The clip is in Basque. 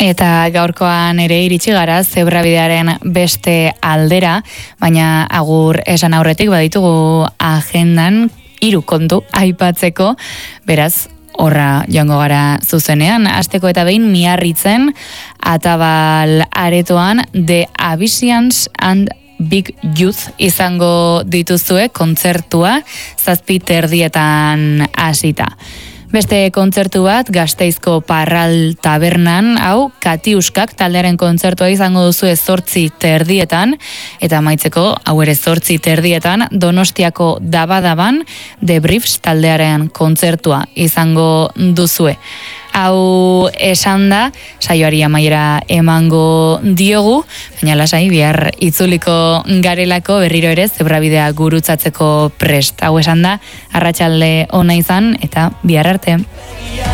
Eta gaurkoan ere iritsi gara zebrabidearen beste aldera, baina agur esan aurretik baditugu agendan 3 kontu aipatzeko, beraz, horra joango gara zuzenean. Hasteko eta behin Miarritzen Atabal aretoan The Abyssinians and Big Youth izango dituzue kontzertua 7:30 hasita. Beste kontzertu bat Gasteizko Parral Tabernan, hau Katiuskak taldearen kontzertua izango duzue 8:30 eta amaitzeko hau ere 8:30 Donostiako Dabadaban The Briefs taldearen kontzertua izango duzue. Hau esan da, saioari amaiera emango diogu, baina lasai bihar itzuliko garelako berriro ere zebrabidea gurutzatzeko prest. Hau esan da, arratsalde ona izan eta bihar arte.